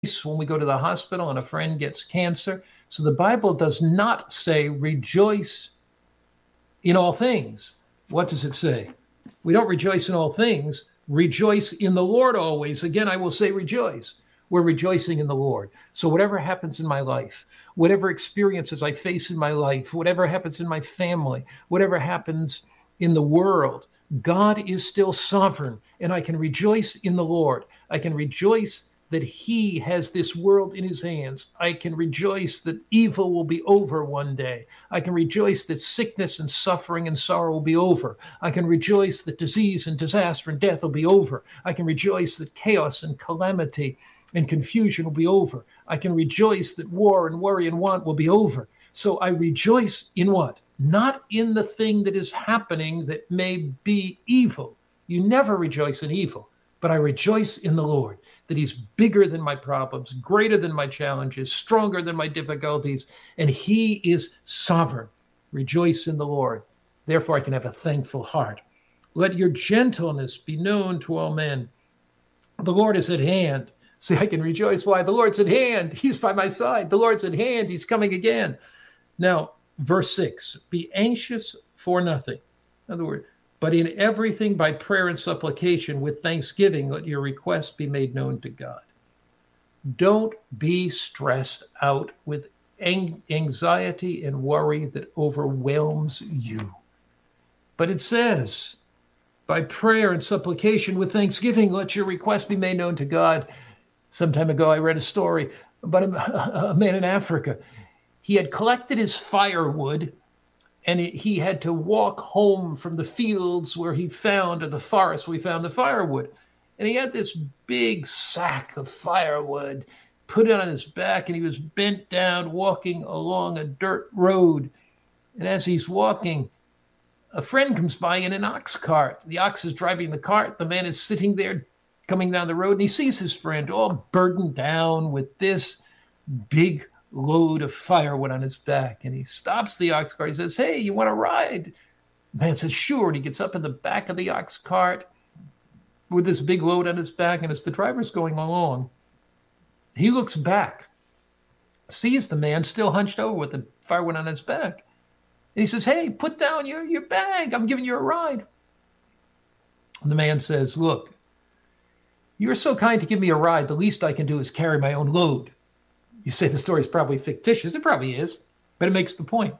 when we go to the hospital and a friend gets cancer. So the Bible does not say rejoice in all things. What does it say? We don't rejoice in all things. Rejoice in the Lord always. Again, I will say rejoice. We're rejoicing in the Lord. So whatever happens in my life, whatever experiences I face in my life, whatever happens in my family, whatever happens in the world, God is still sovereign, and I can rejoice in the Lord. I can rejoice that he has this world in his hands. I can rejoice that evil will be over one day. I can rejoice that sickness and suffering and sorrow will be over. I can rejoice that disease and disaster and death will be over. I can rejoice that chaos and calamity and confusion will be over. I can rejoice that war and worry and want will be over. So I rejoice in what? Not in the thing that is happening that may be evil. You never rejoice in evil, but I rejoice in the Lord, that he's bigger than my problems, greater than my challenges, stronger than my difficulties, and he is sovereign. Rejoice in the Lord. Therefore, I can have a thankful heart. Let your gentleness be known to all men. The Lord is at hand. See, I can rejoice. Why? The Lord's at hand. He's by my side. The Lord's at hand. He's coming again. Now, verse 6, be anxious for nothing. In other words, but in everything by prayer and supplication with thanksgiving, let your requests be made known to God. Don't be stressed out with anxiety and worry that overwhelms you. But it says, by prayer and supplication with thanksgiving, let your requests be made known to God. Some time ago, I read a story about a man in Africa. He had collected his firewood, and he had to walk home from the fields where he found, or the forest where he found the firewood. And he had this big sack of firewood, put it on his back, and he was bent down walking along a dirt road. And as he's walking, a friend comes by in an ox cart. The ox is driving the cart. The man is sitting there coming down the road, and he sees his friend all burdened down with this big load of firewood on his back. And he stops the ox cart. He says, hey, you want to ride? The man says, sure. And he gets up in the back of the ox cart with this big load on his back. And as the driver's going along, he looks back, sees the man still hunched over with the firewood on his back. And he says, hey, put down your bag. I'm giving you a ride. And the man says, look, you're so kind to give me a ride. The least I can do is carry my own load. You say the story is probably fictitious. It probably is, but it makes the point.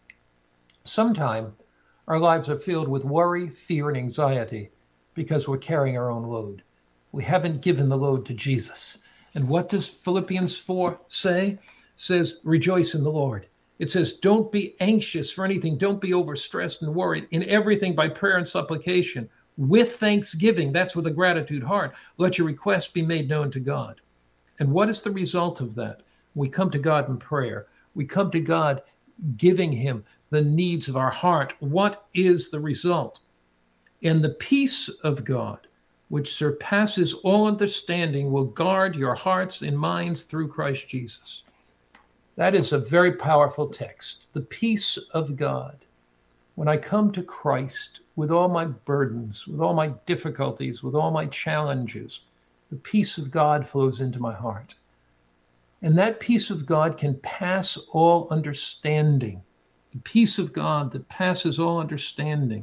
Sometime our lives are filled with worry, fear, and anxiety because we're carrying our own load. We haven't given the load to Jesus. And what does Philippians 4 say? It says, rejoice in the Lord. It says, don't be anxious for anything. Don't be overstressed and worried. In everything by prayer and supplication, with thanksgiving, that's with a gratitude heart, let your requests be made known to God. And what is the result of that? We come to God in prayer. We come to God giving him the needs of our heart. What is the result? And the peace of God, which surpasses all understanding, will guard your hearts and minds through Christ Jesus. That is a very powerful text. The peace of God. When I come to Christ with all my burdens, with all my difficulties, with all my challenges, the peace of God flows into my heart. And that peace of God can pass all understanding. The peace of God that passes all understanding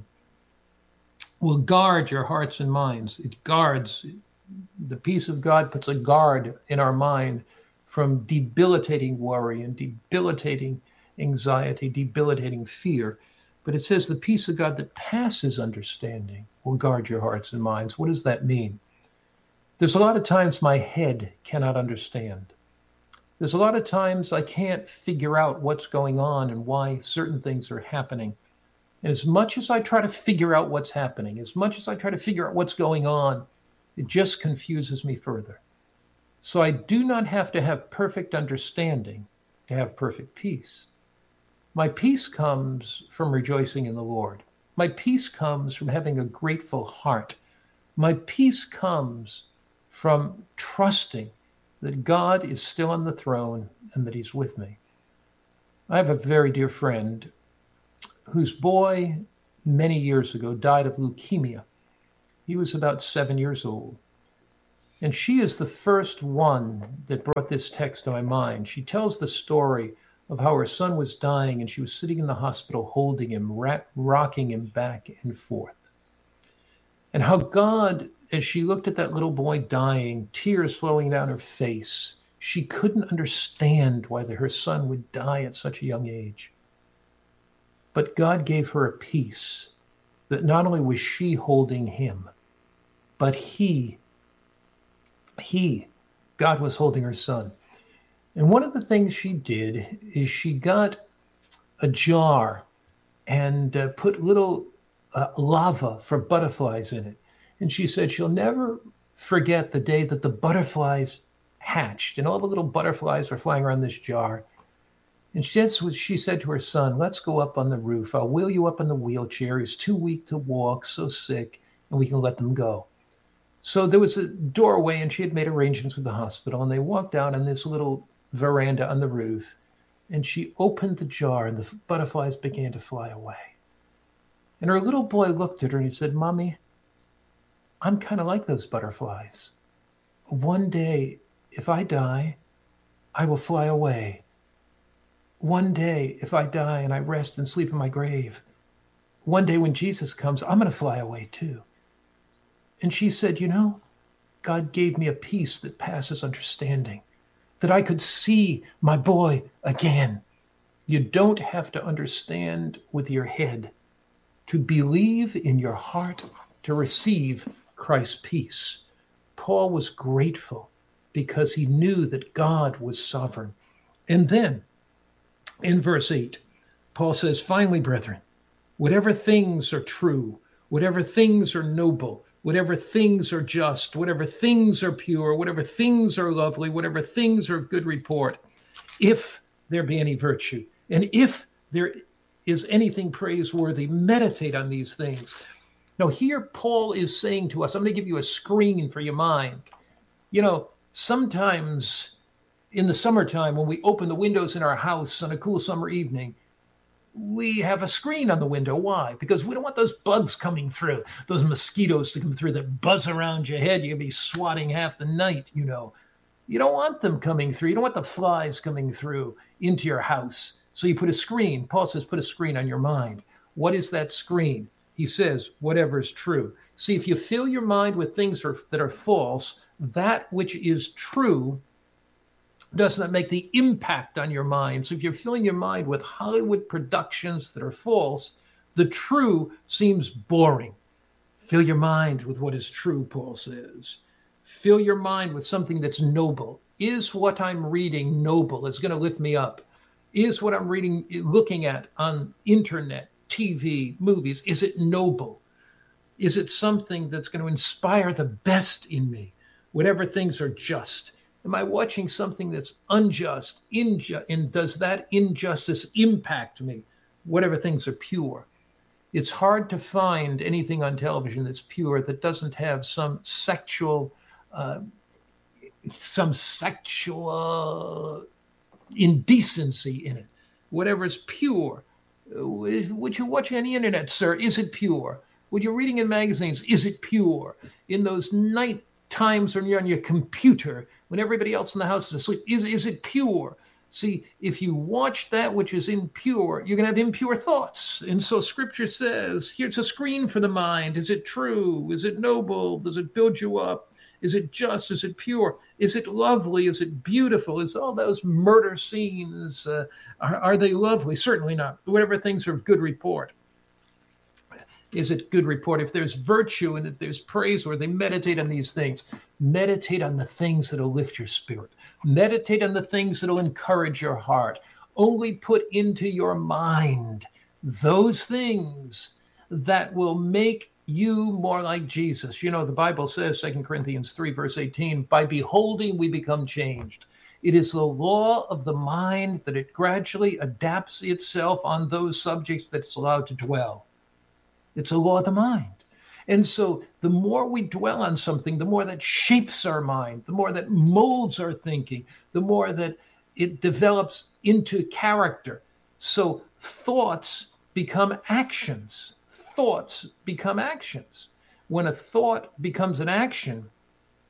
will guard your hearts and minds. It guards. The peace of God puts a guard in our mind from debilitating worry and debilitating anxiety, debilitating fear. But it says the peace of God that passes understanding will guard your hearts and minds. What does that mean? There's a lot of times my head cannot understand. There's a lot of times I can't figure out what's going on and why certain things are happening. And as much as I try to figure out what's happening, as much as I try to figure out what's going on, it just confuses me further. So I do not have to have perfect understanding to have perfect peace. My peace comes from rejoicing in the Lord. My peace comes from having a grateful heart. My peace comes from trusting that God is still on the throne and that he's with me. I have a very dear friend whose boy many years ago died of leukemia. He was about 7 years old. And she is the first one that brought this text to my mind. She tells the story of how her son was dying and she was sitting in the hospital holding him, rocking him back and forth. And how God, as she looked at that little boy dying, tears flowing down her face, she couldn't understand why her son would die at such a young age. But God gave her a peace that not only was she holding him, but God was holding her son. And one of the things she did is she got a jar and put little lava for butterflies in it. And she said she'll never forget the day that the butterflies hatched and all the little butterflies were flying around this jar. And she said to her son, let's go up on the roof. I'll wheel you up in the wheelchair. He's too weak to walk, so sick, and we can let them go. So there was a doorway, and she had made arrangements with the hospital, and they walked down on this little veranda on the roof, and she opened the jar, and the butterflies began to fly away. And her little boy looked at her, and he said, Mommy, I'm kind of like those butterflies. One day, if I die, I will fly away. One day, if I die and I rest and sleep in my grave, one day when Jesus comes, I'm going to fly away too. And she said, God gave me a peace that passes understanding, that I could see my boy again. You don't have to understand with your head to believe in your heart to receive Christ's peace. Paul was grateful because he knew that God was sovereign. And then in verse 8, Paul says, finally, brethren, whatever things are true, whatever things are noble, whatever things are just, whatever things are pure, whatever things are lovely, whatever things are of good report, if there be any virtue, and if there is anything praiseworthy, meditate on these things. Now, here Paul is saying to us, I'm going to give you a screen for your mind. Sometimes in the summertime, when we open the windows in our house on a cool summer evening, we have a screen on the window. Why? Because we don't want those bugs coming through, those mosquitoes to come through that buzz around your head. You'll be swatting half the night, You don't want them coming through. You don't want the flies coming through into your house. So you put a screen. Paul says, put a screen on your mind. What is that screen? He says, whatever is true. See, if you fill your mind with things that are false, that which is true does not make the impact on your mind. So if you're filling your mind with Hollywood productions that are false, the true seems boring. Fill your mind with what is true, Paul says. Fill your mind with something that's noble. Is what I'm reading noble? It's going to lift me up. Is what I'm looking at on internet, TV, movies, is it noble? Is it something that's going to inspire the best in me? Whatever things are just. Am I watching something that's unjust, and does that injustice impact me? Whatever things are pure. It's hard to find anything on television that's pure that doesn't have some sexual indecency in it. Whatever is pure. What you're watching on the internet, sir, is it pure? What you're reading in magazines, is it pure? In those night times when you're on your computer, when everybody else in the house is asleep, is it pure? See, if you watch that which is impure, you're going to have impure thoughts. And so Scripture says, here's a screen for the mind. Is it true? Is it noble? Does it build you up? Is it just? Is it pure? Is it lovely? Is it beautiful? Is all those murder scenes, are they lovely? Certainly not. Whatever things are of good report. Is it good report? If there's virtue and if there's praise, or they meditate on these things, meditate on the things that'll lift your spirit. Meditate on the things that'll encourage your heart. Only put into your mind those things that will make you more like Jesus. The Bible says, 2 Corinthians 3, verse 18, by beholding, we become changed. It is the law of the mind that it gradually adapts itself on those subjects that it's allowed to dwell. It's a law of the mind. And so the more we dwell on something, the more that shapes our mind, the more that molds our thinking, the more that it develops into character. So thoughts become actions. Thoughts become actions. When a thought becomes an action,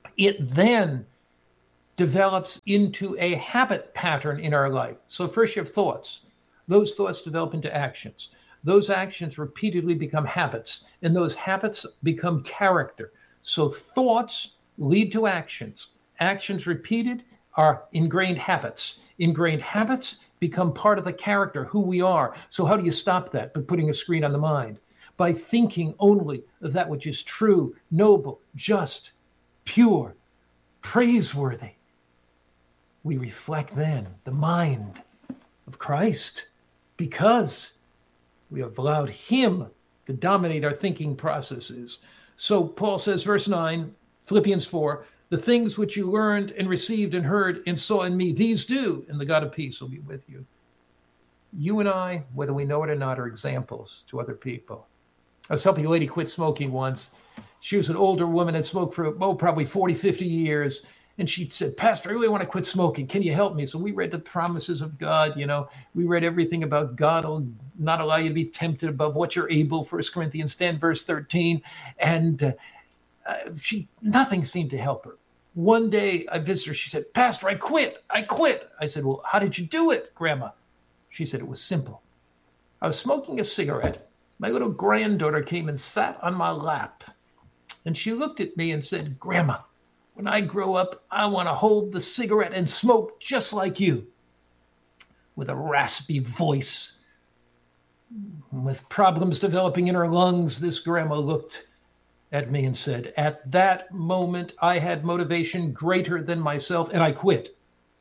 it then develops into a habit pattern in our life. So first you have thoughts. Those thoughts develop into actions. Those actions repeatedly become habits, and those habits become character. So thoughts lead to actions. Actions repeated are ingrained habits. Ingrained habits become part of the character, who we are. So how do you stop that? By putting a screen on the mind. By thinking only of that which is true, noble, just, pure, praiseworthy. We reflect then the mind of Christ because we have allowed him to dominate our thinking processes. So Paul says, verse 9, Philippians 4, the things which you learned and received and heard and saw in me, these do, and the God of peace will be with you. You and I, whether we know it or not, are examples to other people. I was helping a lady quit smoking once. She was an older woman, had smoked for, probably 40, 50 years. And she said, Pastor, I really want to quit smoking. Can you help me? So we read the promises of God. We read everything about God will not allow you to be tempted above what you're able, 1 Corinthians 10, verse 13. And nothing seemed to help her. One day I visited her. She said, Pastor, I quit. I said, well, how did you do it, Grandma? She said, it was simple. I was smoking a cigarette. My little granddaughter came and sat on my lap. And she looked at me and said, Grandma, when I grow up, I want to hold the cigarette and smoke just like you. With a raspy voice, with problems developing in her lungs, this grandma looked at me and said, at that moment, I had motivation greater than myself, and I quit.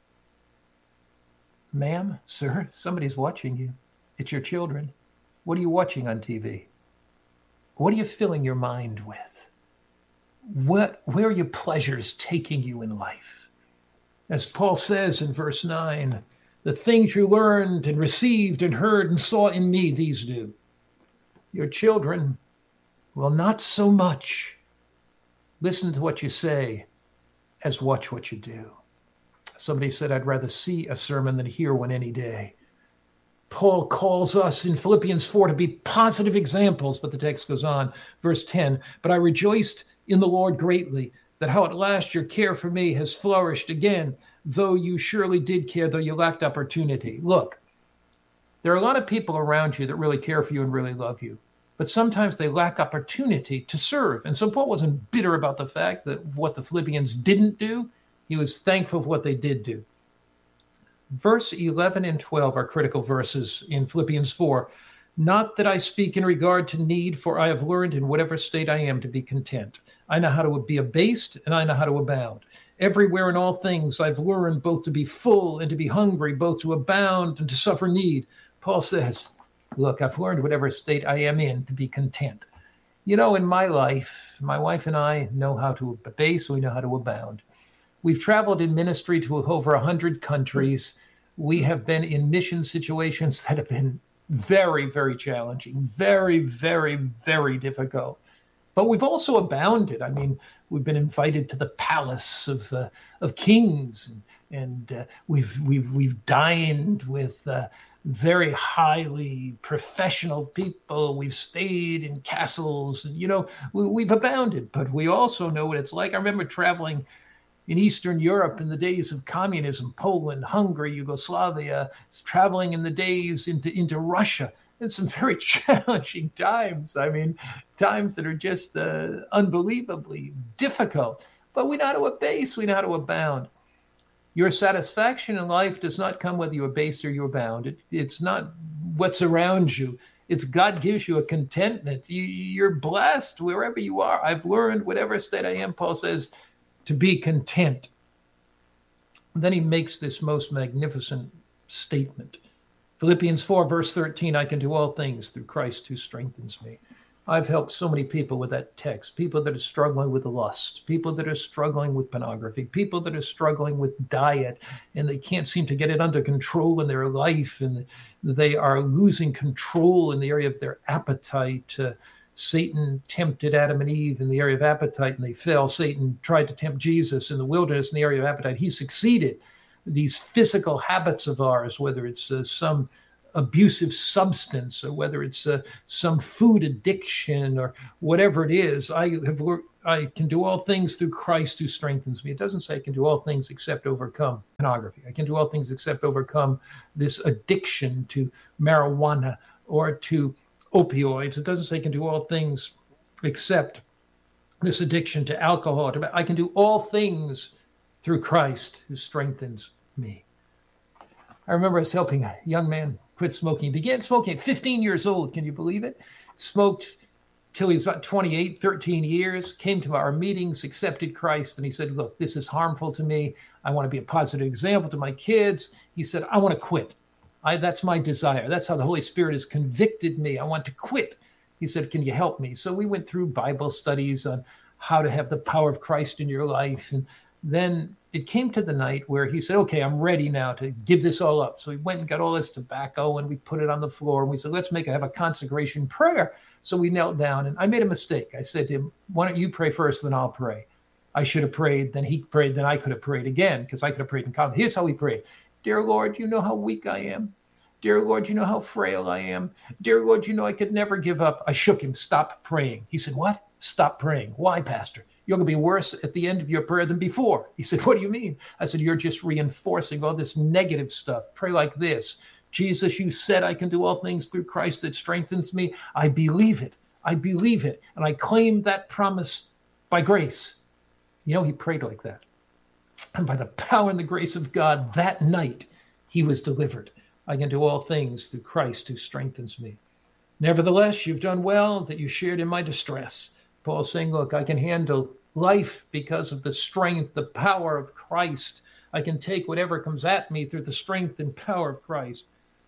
Ma'am, sir, somebody's watching you. It's your children. What are you watching on TV? What are you filling your mind with? Where are your pleasures taking you in life? As Paul says in verse 9, the things you learned and received and heard and saw in me, these do. Your children will not so much listen to what you say as watch what you do. Somebody said, I'd rather see a sermon than hear one any day. Paul calls us in Philippians 4 to be positive examples, but the text goes on, verse 10, but I rejoiced in the Lord greatly, that how at last your care for me has flourished again, though you surely did care, though you lacked opportunity. Look, there are a lot of people around you that really care for you and really love you, but sometimes they lack opportunity to serve. And so Paul wasn't bitter about the fact that what the Philippians didn't do. He was thankful for what they did do. Verse 11 and 12 are critical verses in Philippians 4. Not that I speak in regard to need, for I have learned in whatever state I am to be content. I know how to be abased, and I know how to abound. Everywhere in all things I've learned both to be full and to be hungry, both to abound and to suffer need. Paul says, look, I've learned whatever state I am in to be content. In my life, my wife and I know how to abase, we know how to abound. We've traveled in ministry to over 100 countries. We have been in mission situations that have been very, very challenging, very, very, very difficult. But we've also abounded. I mean, we've been invited to the palace of kings, and we've dined with very highly professional people. We've stayed in castles, and we've abounded. But we also know what it's like. I remember traveling in Eastern Europe in the days of communism, Poland, Hungary, Yugoslavia, traveling in the days into Russia. And some very challenging times. I mean, times that are just unbelievably difficult. But we know how to abase, we know how to abound. Your satisfaction in life does not come whether you abase or you abound. It's not what's around you. It's God gives you a contentment. You're blessed wherever you are. I've learned, whatever state I am, Paul says, to be content. And then he makes this most magnificent statement. Philippians 4, verse 13, I can do all things through Christ who strengthens me. I've helped so many people with that text, people that are struggling with lust, people that are struggling with pornography, people that are struggling with diet, and they can't seem to get it under control in their life, and they are losing control in the area of their appetite. Satan tempted Adam and Eve in the area of appetite, and they fell. Satan tried to tempt Jesus in the wilderness in the area of appetite. He succeeded. These physical habits of ours, whether it's some abusive substance or whether it's some food addiction or whatever it is, I have I can do all things through Christ who strengthens me. It doesn't say I can do all things except overcome pornography. I can do all things except overcome this addiction to marijuana or to opioids. It doesn't say I can do all things except this addiction to alcohol. I can do all things through Christ who strengthens me. I remember I was helping a young man quit smoking. He began smoking at 15 years old. Can you believe it? Smoked till he was about 28, 13 years, came to our meetings, accepted Christ, and he said, look, this is harmful to me. I want to be a positive example to my kids. He said, I want to quit. That's my desire. That's how the Holy Spirit has convicted me. I want to quit. He said, can you help me? So we went through Bible studies on how to have the power of Christ in your life. And then it came to the night where he said, okay, I'm ready now to give this all up. So he went and got all this tobacco and we put it on the floor and we said, let's have a consecration prayer. So we knelt down and I made a mistake. I said to him, why don't you pray first, then I'll pray. I should have prayed, then he prayed, then I could have prayed again because I could have prayed in common. Here's how we prayed. Dear Lord, you know how weak I am. Dear Lord, you know how frail I am. Dear Lord, you know I could never give up. I shook him, stop praying. He said, what? Stop praying. Why, Pastor? You're going to be worse at the end of your prayer than before. He said, what do you mean? I said, you're just reinforcing all this negative stuff. Pray like this. Jesus, you said I can do all things through Christ that strengthens me. I believe it. I believe it. And I claim that promise by grace. You know, he prayed like that. And by the power and the grace of God, that night, he was delivered. I can do all things through Christ who strengthens me. Nevertheless, you've done well that you shared in my distress. Paul's saying, look, I can handle life because of the strength, the power of Christ. I can take whatever comes at me through the strength and power of Christ.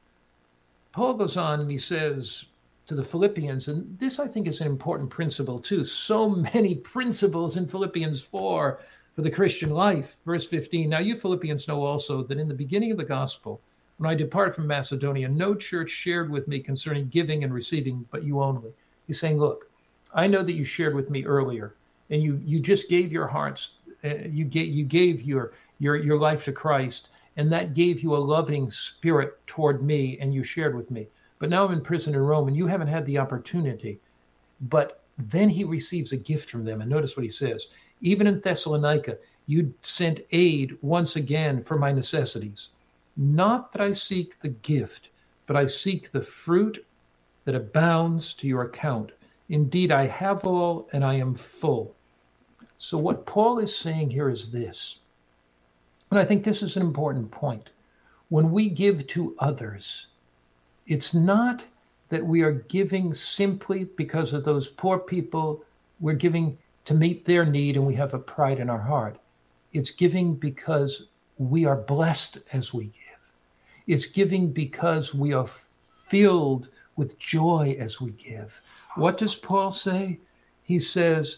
Paul goes on and he says to the Philippians, and this I think is an important principle too. So many principles in Philippians 4 for the Christian life. Verse 15, now you Philippians know also that in the beginning of the gospel, when I departed from Macedonia, no church shared with me concerning giving and receiving, but you only. He's saying, look, I know that you shared with me earlier, and you just gave your hearts, you gave your life to Christ, and that gave you a loving spirit toward me, and you shared with me. But now I'm in prison in Rome, and you haven't had the opportunity. But then he receives a gift from them, and notice what he says. Even in Thessalonica, you sent aid once again for my necessities. Not that I seek the gift, but I seek the fruit that abounds to your account. Indeed, I have all and I am full. So what Paul is saying here is this, and I think this is an important point. When we give to others, it's not that we are giving simply because of those poor people. We're giving to meet their need and we have a pride in our heart. It's giving because we are blessed as we give. It's giving because we are filled with joy as we give. What does Paul say? He says,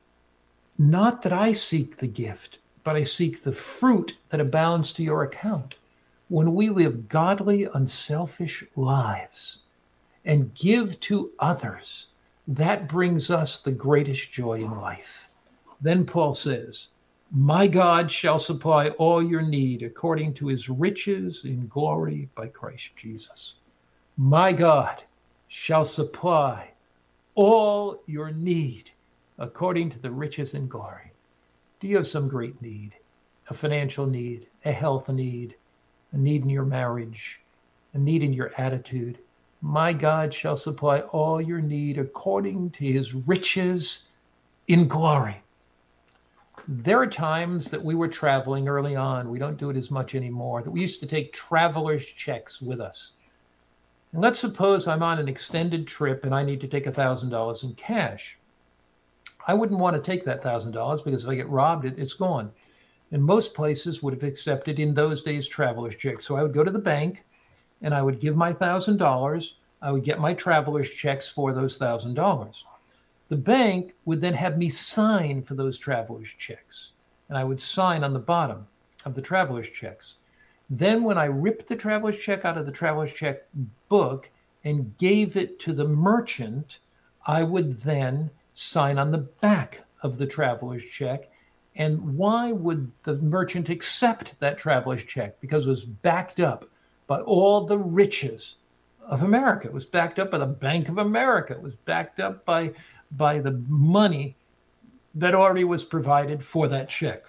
not that I seek the gift, but I seek the fruit that abounds to your account. When we live godly, unselfish lives and give to others, that brings us the greatest joy in life. Then Paul says, my God shall supply all your need according to his riches in glory by Christ Jesus. My God shall supply all your need according to the riches in glory. Do you have some great need? A financial need, a health need, a need in your marriage, a need in your attitude? My God shall supply all your need according to his riches in glory. There are times that we were traveling early on. We don't do it as much anymore. That we used to take traveler's checks with us. And let's suppose I'm on an extended trip and I need to take $1,000 in cash. I wouldn't want to take that $1,000 because if I get robbed, it's gone. And most places would have accepted in those days traveler's checks. So I would go to the bank and I would give my $1,000. I would get my traveler's checks for those $1,000. The bank would then have me sign for those traveler's checks. And I would sign on the bottom of the traveler's checks. Then when I ripped the traveler's check out of the traveler's check book and gave it to the merchant, I would then sign on the back of the traveler's check. And why would the merchant accept that traveler's check? Because it was backed up by all the riches of America. It was backed up by the Bank of America. It was backed up by the money that already was provided for that check.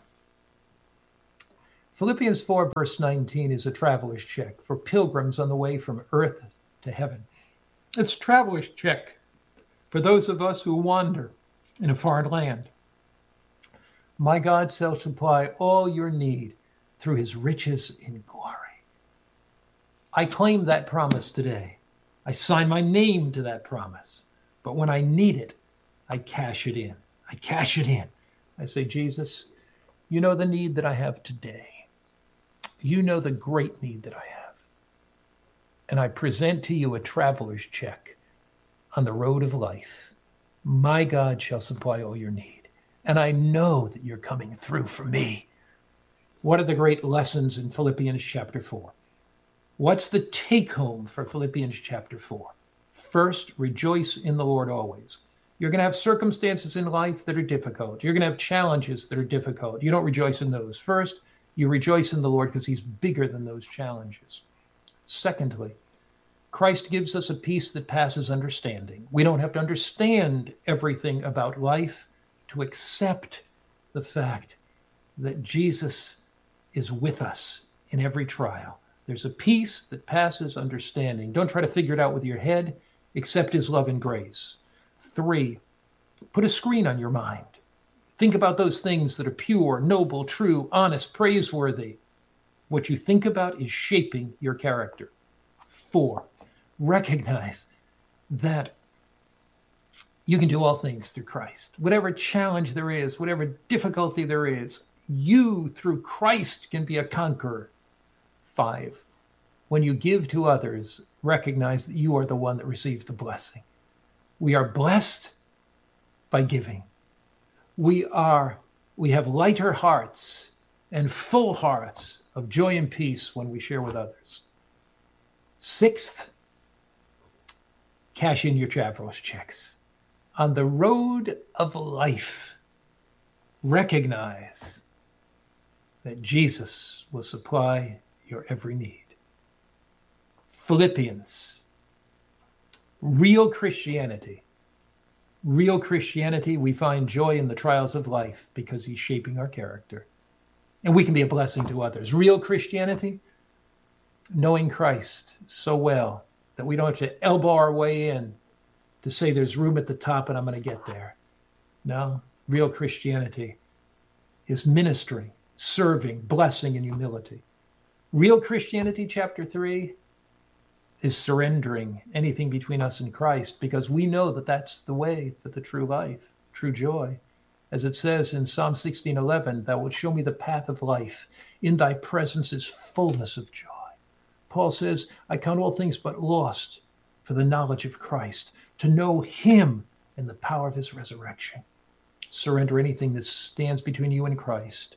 Philippians 4, verse 19 is a traveler's check for pilgrims on the way from earth to heaven. It's a traveler's check for those of us who wander in a foreign land. My God shall supply all your need through his riches in glory. I claim that promise today. I sign my name to that promise. But when I need it, I cash it in. I cash it in. I say, Jesus, you know the need that I have today. You know the great need that I have. And I present to you a traveler's check on the road of life. My God shall supply all your need. And I know that you're coming through for me. What are the great lessons in Philippians chapter 4? What's the take home for Philippians chapter 4? First, rejoice in the Lord always. You're going to have circumstances in life that are difficult. You're going to have challenges that are difficult. You don't rejoice in those. First, you rejoice in the Lord because he's bigger than those challenges. Secondly, Christ gives us a peace that passes understanding. We don't have to understand everything about life to accept the fact that Jesus is with us in every trial. There's a peace that passes understanding. Don't try to figure it out with your head. Accept his love and grace. 3, put a screen on your mind. Think about those things that are pure, noble, true, honest, praiseworthy. What you think about is shaping your character. 4, recognize that you can do all things through Christ. Whatever challenge there is, whatever difficulty there is, you through Christ can be a conqueror. 5, when you give to others, recognize that you are the one that receives the blessing. We are blessed by giving. We have lighter hearts and full hearts of joy and peace when we share with others. 6th, cash in your traveler's checks. On the road of life, recognize that Jesus will supply your every need. Philippians, real Christianity. Real Christianity, we find joy in the trials of life because he's shaping our character. And we can be a blessing to others. Real Christianity, knowing Christ so well that we don't have to elbow our way in to say there's room at the top and I'm going to get there. No, real Christianity is ministering, serving, blessing, and humility. Real Christianity, chapter 3, is surrendering anything between us and Christ because we know that that's the way for the true life, true joy. As it says in Psalm 16:11, thou wilt show me the path of life. In thy presence is fullness of joy. Paul says, I count all things but lost for the knowledge of Christ, to know him and the power of his resurrection. Surrender anything that stands between you and Christ.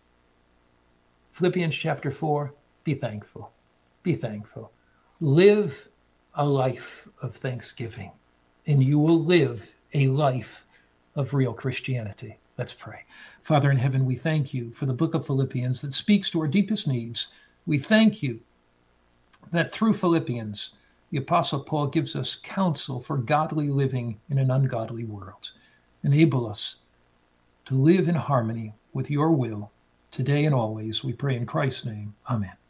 Philippians chapter 4, be thankful. Be thankful. Live a life of thanksgiving, and you will live a life of real Christianity. Let's pray. Father in heaven, we thank you for the book of Philippians that speaks to our deepest needs. We thank you that through Philippians, the Apostle Paul gives us counsel for godly living in an ungodly world. Enable us to live in harmony with your will today and always. We pray in Christ's name. Amen.